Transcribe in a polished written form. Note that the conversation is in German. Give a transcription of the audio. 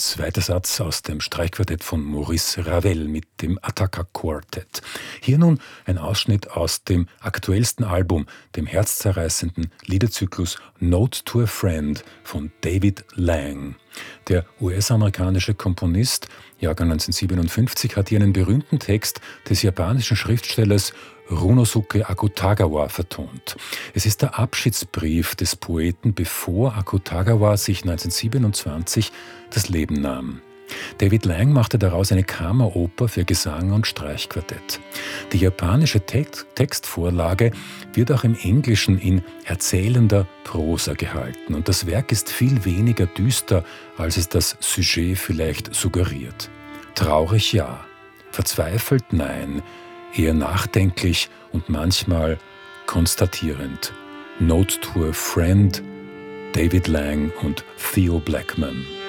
zweiter Satz aus dem Streichquartett von Maurice Ravel mit dem Attacker Quartet. Hier nun ein Ausschnitt aus dem aktuellsten Album, dem herzzerreißenden Liederzyklus Note to a Friend von David Lang. Der US-amerikanische Komponist, Jahrgang 1957, hat hier einen berühmten Text des japanischen Schriftstellers Runosuke Akutagawa vertont. Es ist der Abschiedsbrief des Poeten, bevor Akutagawa sich 1927 das Leben nahm. David Lang machte daraus eine Kammeroper für Gesang und Streichquartett. Die japanische Textvorlage wird auch im Englischen in erzählender Prosa gehalten und das Werk ist viel weniger düster, als es das Sujet vielleicht suggeriert. Traurig ja, verzweifelt nein, eher nachdenklich und manchmal konstatierend. Note to a Friend, David Lang und Theo Blackman.